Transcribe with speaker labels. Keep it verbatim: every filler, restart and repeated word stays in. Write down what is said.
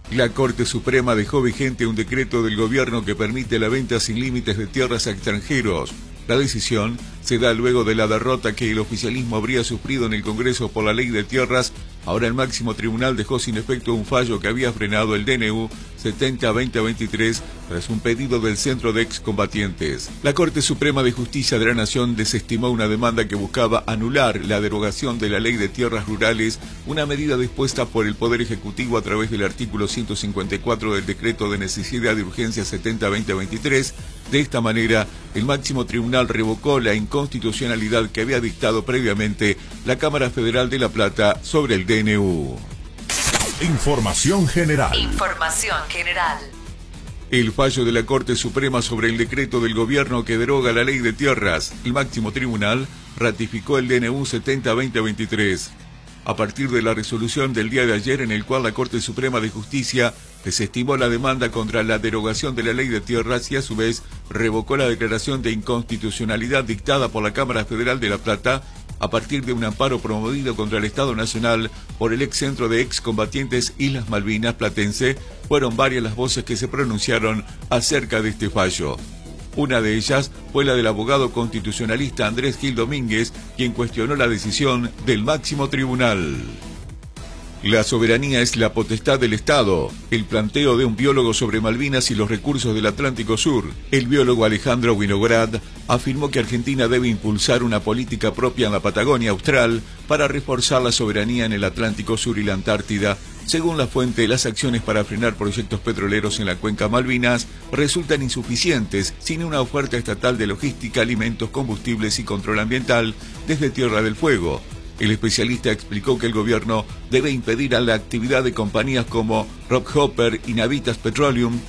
Speaker 1: La Corte Suprema dejó vigente un decreto del gobierno que permite la venta sin límites de tierras a extranjeros. La decisión se da luego de la derrota que el oficialismo habría sufrido en el Congreso por la Ley de Tierras. Ahora el máximo tribunal dejó sin efecto un fallo que había frenado el D N U setenta barra veinte veintitrés tras un pedido del Centro de Excombatientes. La Corte Suprema de Justicia de la Nación desestimó una demanda que buscaba anular la derogación de la Ley de Tierras Rurales, una medida dispuesta por el Poder Ejecutivo a través del artículo ciento cincuenta y cuatro del Decreto de Necesidad de Urgencia setenta barra veinte veintitrés. De esta manera, el máximo tribunal revocó la inconstitucionalidad que había dictado previamente la Cámara Federal de La Plata sobre el D N U.
Speaker 2: Información general.
Speaker 3: Información general.
Speaker 1: El fallo de la Corte Suprema sobre el decreto del gobierno que deroga la Ley de Tierras, el máximo tribunal ratificó el D N U setenta barra veinte veintitrés. A partir de la resolución del día de ayer en el cual la Corte Suprema de Justicia desestimó la demanda contra la derogación de la Ley de Tierras y a su vez revocó la declaración de inconstitucionalidad dictada por la Cámara Federal de La Plata a partir de un amparo promovido contra el Estado Nacional por el ex Centro de Excombatientes Islas Malvinas Platense, fueron varias las voces que se pronunciaron acerca de este fallo. Una de ellas fue la del abogado constitucionalista Andrés Gil Domínguez, quien cuestionó la decisión del máximo tribunal. La soberanía es la potestad del Estado. El planteo de un biólogo sobre Malvinas y los recursos del Atlántico Sur. El biólogo Alejandro Winograd afirmó que Argentina debe impulsar una política propia en la Patagonia Austral para reforzar la soberanía en el Atlántico Sur y la Antártida. Según la fuente, las acciones para frenar proyectos petroleros en la cuenca Malvinas resultan insuficientes sin una oferta estatal de logística, alimentos, combustibles y control ambiental desde Tierra del Fuego. El especialista explicó que el gobierno debe impedir a la actividad de compañías como Rockhopper y Navitas Petroleum